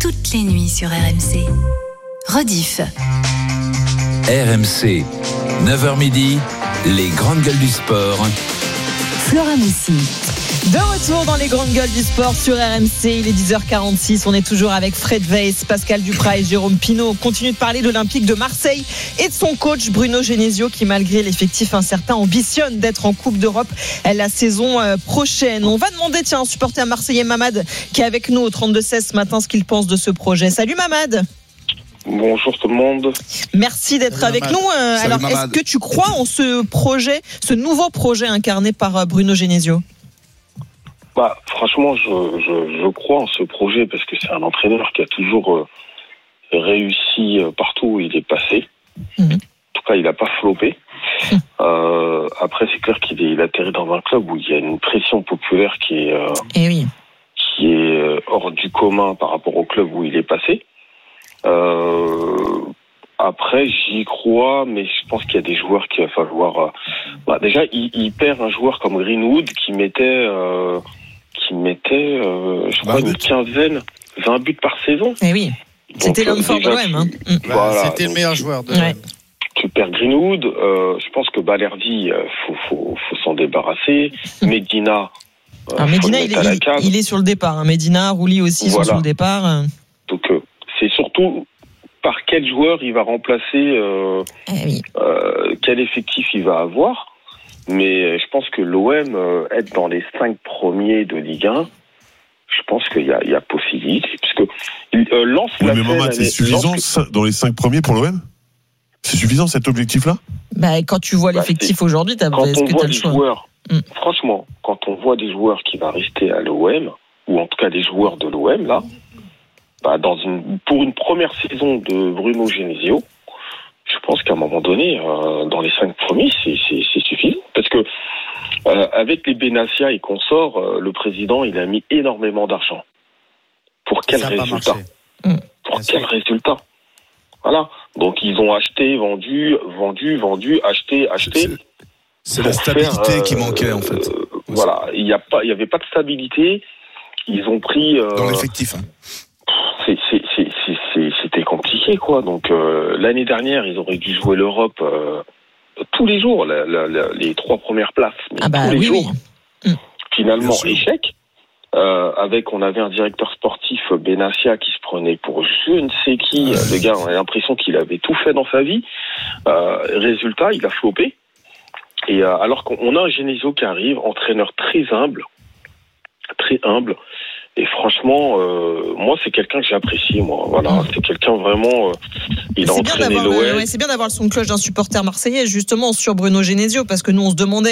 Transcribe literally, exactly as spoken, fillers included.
toutes les nuits sur R M C. Rediff. R M C, neuf heures midi, les grandes gueules du sport. Flora Moussi. De retour dans les grandes gueules du sport sur R M C, il est dix heures quarante-six, on est toujours avec Fred Weiss, Pascal Duprat et Jérôme Pinault. On continue de parler de l'Olympique de Marseille et de son coach Bruno Genesio qui, malgré l'effectif incertain, ambitionne d'être en Coupe d'Europe la saison prochaine. On va demander, tiens, un supporter marseillais, Mamad, qui est avec nous au trente-deux seize ce matin, ce qu'il pense de ce projet. Salut Mamad. Bonjour tout le monde. Merci d'être Salut avec Mamad. nous. Euh, alors, Mamad. est-ce que tu crois en ce projet, ce nouveau projet incarné par Bruno Genesio ? Bah, franchement, je, je, je crois en ce projet parce que c'est un entraîneur qui a toujours euh, réussi euh, partout où il est passé. Mmh. En tout cas, il n'a pas flopé. Mmh. Euh, après, c'est clair qu'il est, il atterrit dans un club où il y a une pression populaire qui est, euh, Et oui. qui est euh, hors du commun par rapport au club où il est passé. Euh, après, j'y crois, mais je pense qu'il y a des joueurs qu'il va falloir... Euh, bah, déjà, il, il perd un joueur comme Greenwood qui mettait... Euh, qui mettait, euh, je crois, une quinzaine, vingt buts par saison. Eh oui, c'était l'homme fort de l'O M. Hein. Tu, voilà, c'était le meilleur tu, joueur de ouais. l'O M. Tu perds Greenwood, euh, je pense que Balerdi, euh, faut, faut, faut s'en débarrasser. Medina, euh, Alors, Medina, il est, il, il est sur le départ. Hein. Medina, Rouli aussi voilà. sont sur le départ. Donc, euh, c'est surtout par quel joueur il va remplacer, euh, eh oui. euh, quel effectif il va avoir. Mais je pense que l'O M, euh, être dans les cinq premiers de Ligue un, je pense qu'il y a, il y a possibilité. Puisque euh, Lens oui, mais Mamad, c'est suffisant Lens... dans les cinq premiers pour l'O M ? C'est suffisant cet objectif-là ? Bah, quand tu vois l'effectif bah, aujourd'hui, t'as, est-ce que tu as le choix joueurs, mm. Franchement, quand on voit des joueurs qui vont rester à l'O M, ou en tout cas des joueurs de l'O M, là, bah, dans une, pour une première saison de Bruno Genesio, je pense qu'à un moment donné, euh, dans les cinq premiers, c'est, c'est, c'est suffisant. Parce que euh, avec les Benassia et consorts, euh, le président, il a mis énormément d'argent. Pour quel résultat ? Pour quel résultat ? Voilà. Donc ils ont acheté, vendu, vendu, vendu, acheté, acheté. C'est, c'est la stabilité faire, euh, qui manquait en fait. Euh, voilà. Il y a pas, il y avait pas de stabilité. Ils ont pris euh, dans l'effectif. Hein. C'est, c'est, c'est, c'est, c'est, c'était compliqué, quoi. Donc, euh, l'année dernière, ils auraient dû jouer l'Europe euh, tous les jours, la, la, la, les trois premières places. Mais ah bah tous les oui, jours. Oui. Finalement, échec. Euh, avec, on avait un directeur sportif, Benassia, qui se prenait pour je ne sais qui. Euh, le gars, on a l'impression qu'il avait tout fait dans sa vie. Euh, résultat, il a flopé. Et euh, alors qu'on a un Genesio qui arrive, entraîneur très humble, très humble. Et franchement, euh, moi, c'est quelqu'un que j'apprécie, moi. Voilà, mmh. c'est quelqu'un vraiment... Euh, il a entraîné l'O M. Ouais, c'est bien d'avoir le son de cloche d'un supporter marseillais, justement, sur Bruno Genesio, parce que nous, on se demandait